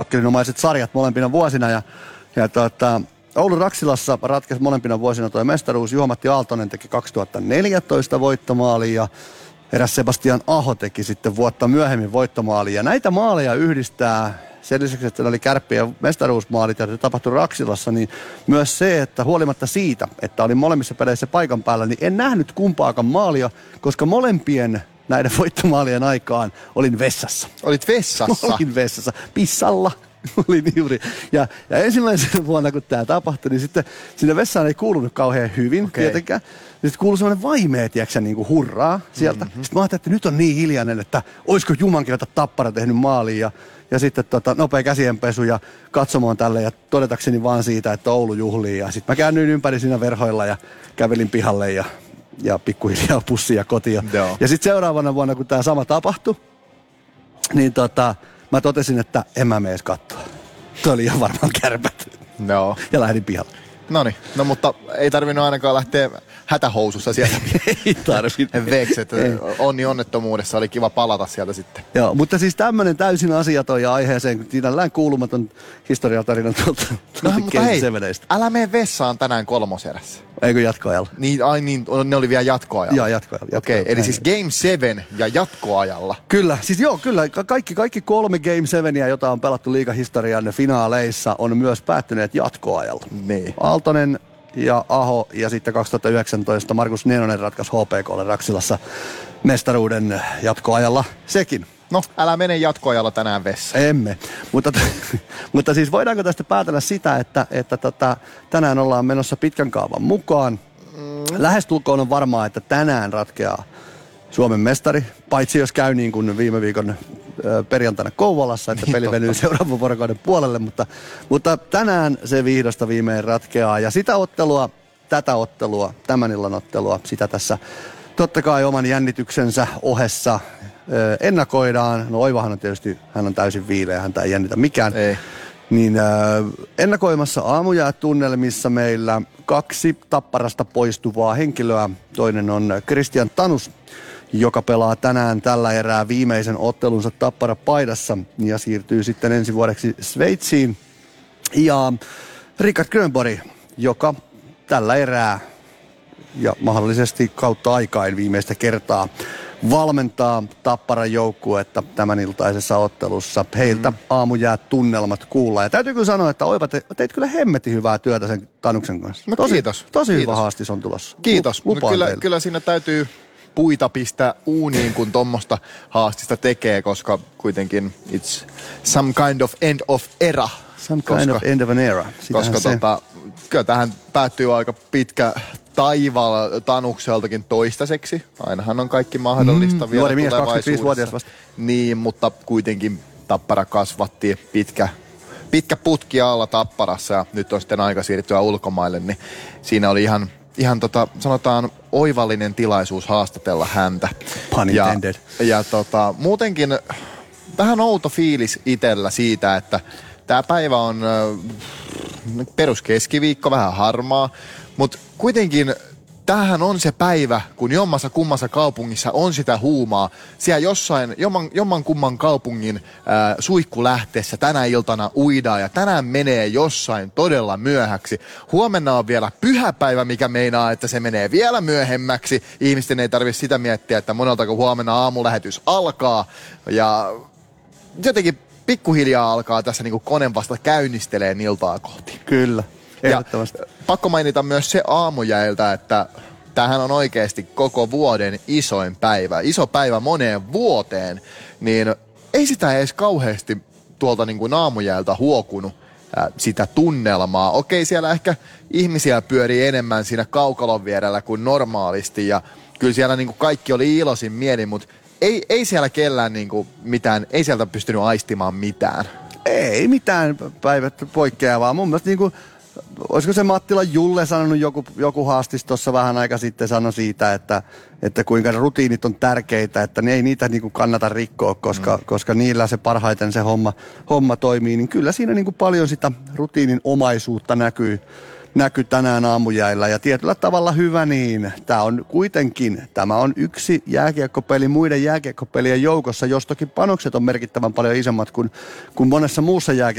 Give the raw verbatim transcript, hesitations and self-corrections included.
rokkelinomaiset sarjat molempina vuosina. Ja, ja tota, Oulun Raksilassa ratkesi molempina vuosina tuo mestaruus. Juha-Matti Aaltonen teki kaksituhattaneljätoista voittomaali ja eräs Sebastian Aho teki sitten vuotta myöhemmin voittomaali. Ja näitä maaleja yhdistää sen lisäksi, että ne oli Kärppien mestaruusmaalit ja se tapahtui Raksilassa, niin myös se, että huolimatta siitä, että olin molemmissa peleissä paikan päällä, niin en nähnyt kumpaakaan maalia, koska molempien näiden voittomaalien aikaan olin vessassa. Olit vessassa? Olin vessassa. Pissalla. Olin juuri. Ja, ja ensimmäisenä vuonna, kun tämä tapahtui, niin sitten sinne vessaan ei kuulunut kauhean hyvin okay. tietenkään. Sitten kuului semmoinen vaimea, tiiäksä, niin kuin hurraa sieltä. Mm-hmm. Sitten mä ajattelin, että nyt on niin hiljainen, että olisiko jumankin Tappara tehnyt maaliin. Ja, ja sitten tota, nopea käsienpesu ja katsomaan tälle ja todetakseni vaan siitä, että Oulu juhlii. Ja sitten mä käännyin ympäri siinä verhoilla ja kävelin pihalle ja, ja pikkuhiljaa pussia kotiin. Joo. Ja sitten seuraavana vuonna, kun tämä sama tapahtui, niin tota... mä totesin, että en mä mene edes katsoa. Tuo oli ihan varmaan Kärpät. No. Ja lähdin pihalle. Noniin, no mutta ei tarvinnut ainakaan lähteä hätähousussa sieltä. Ei tarvinnut. Vekset, onni onnettomuudessa, oli kiva palata sieltä sitten. Joo, mutta siis tämmönen täysin asiaton ja aiheeseen, kun sinällään kuulumaton historiatarina tuolta no, mutta hei, seveneistä. Älä mene vessaan tänään kolmoserässä. Eikö jatkoajalla? Niin, ai niin, ne oli vielä jatkoajalla. Joo, jatkoajalla. Okei, okay, eli siis Game seven ja jatkoajalla. Kyllä, siis joo, kyllä. Kaikki, kaikki kolme Game seveniä, jota on pelattu liigahistorian finaaleissa, on myös päättyneet jatkoajalla. Niin. Aaltonen ja Aho ja sitten kaksituhattayhdeksäntoista Markus Nienonen ratkaisi H P K:lle Raksilassa mestaruuden jatkoajalla sekin. No, älä mene jatkoajalla tänään vessaan. Emme. Mutta, mutta siis voidaanko tästä päätellä sitä, että, että tota, tänään ollaan menossa pitkän kaavan mukaan. Mm. Lähestulkoon on varmaa, että tänään ratkeaa Suomen mestari, paitsi jos käy niin kuin viime viikon ö, perjantaina Kouvolassa, että peli venyy seuraavan vuorokauden puolelle, mutta, mutta tänään se vihdosta viimein ratkeaa ja sitä ottelua, tätä ottelua, tämän illan ottelua, sitä tässä totta kai oman jännityksensä ohessa ö, ennakoidaan. No Oivahan on tietysti, hän on täysin viileä, häntä ei jännitä mikään. Ei. Niin ö, ennakoimassa aamujäätunnelmissa meillä kaksi Tapparasta poistuvaa henkilöä. Toinen on Christian Tanus, joka pelaa tänään tällä erää viimeisen ottelunsa Tappara-paidassa ja siirtyy sitten ensi vuodeksi Sveitsiin. Ja Rickard Grönborg, joka tällä erää ja mahdollisesti kautta aikain viimeistä kertaa valmentaa Tapparan joukkuetta tämän iltaisessa ottelussa. Heiltä aamujäät tunnelmat kuulla. Ja täytyy kyllä sanoa, että Oiva, te, teit kyllä hemmetin hyvää työtä sen Tanuksen kanssa. No tosi, kiitos. Tosi kiitos. hyvä haastis on tulossa. Kiitos. Lu, no kyllä, kyllä siinä täytyy puita pistää uuniin, kun tommosta haastista tekee, koska kuitenkin it's some kind of end of era. Some koska, kind of end of an era. Sitähän koska se... tota, kyllä tähän päättyy aika pitkä taivaalla Tanukseltakin toistaiseksi. Ainahan on kaikki mahdollista mm, vielä nuori mies, tulevaisuudessa. kaksikymmentäviisivuotias vasta. Niin, mutta kuitenkin Tappara kasvatti pitkä, pitkä putki alla Tapparassa ja nyt on sitten aika siirtyä ulkomaille, niin siinä oli ihan, ihan tota, sanotaan oivallinen tilaisuus haastatella häntä. Pun intended. Ja, ja tota, muutenkin vähän outo fiilis itsellä siitä, että tämä päivä on äh, peruskeskiviikko, vähän harmaa, mutta kuitenkin tämähän on se päivä, kun jommassa kummassa kaupungissa on sitä huumaa. Siellä jossain, jomman, jomman kumman kaupungin äh, suihkulähteessä tänä iltana uidaan ja tänään menee jossain todella myöhäksi. Huomenna on vielä pyhäpäivä, mikä meinaa, että se menee vielä myöhemmäksi. Ihmisten ei tarvitse sitä miettiä, että moneltako huomenna aamulähetys alkaa. Ja jotenkin pikkuhiljaa alkaa tässä niin kuin kone vasta käynnistelee iltaa kohti. Kyllä, ehdottomasti. Ja pakko mainita myös se aamujäiltä, että tämähän on oikeasti koko vuoden isoin päivä. Iso päivä moneen vuoteen, niin ei sitä edes kauheasti tuolta niin kuin aamujäiltä huokunut ää, sitä tunnelmaa. Okei, siellä ehkä ihmisiä pyörii enemmän siinä kaukalon vierellä kuin normaalisti ja kyllä siellä niin kuin kaikki oli iloisin mieli, mutta Ei, ei siellä kellään niinku mitään, ei sieltä pystynyt aistimaan mitään. Ei mitään päivät poikkeavaa. Mun mielestä niinku, olisiko se Mattila Julle sanonut joku, joku haastis tuossa vähän aika sitten sanoi siitä, että, että kuinka rutiinit on tärkeitä, että ne ei niitä niinku kannata rikkoa, koska, mm. koska niillä se parhaiten se homma, homma toimii. Niin kyllä siinä niinku paljon sitä rutiinin omaisuutta näkyy. näky tänään aamujäillä ja tietyllä tavalla hyvä niin. Tämä on kuitenkin, tämä on yksi jääkiekkopeli muiden jääkiekkopelien joukossa, jos toki panokset on merkittävän paljon isommat kuin, kuin monessa muussa jääkiekko